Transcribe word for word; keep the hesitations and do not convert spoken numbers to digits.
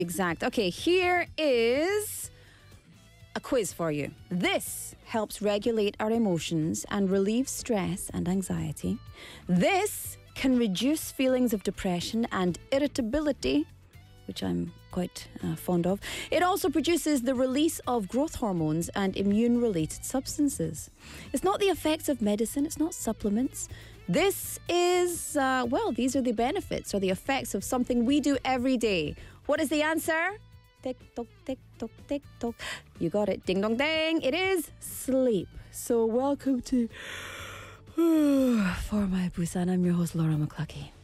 Exact. Okay, here is a quiz for you. This helps regulate our emotions and relieve stress and anxiety. This can reduce feelings of depression and irritability, which I'm quite uh, fond of. It also produces the release of growth hormones and immune-related substances. It's not the effects of medicine, it's not supplements. This is, uh, well, these are the benefits or the effects of something we do every day. What is the answer? Tick tock, tick tock, tick tock. You got it. Ding dong dang. It is sleep. So welcome to For My Busan. I'm your host, Laura McCluskey.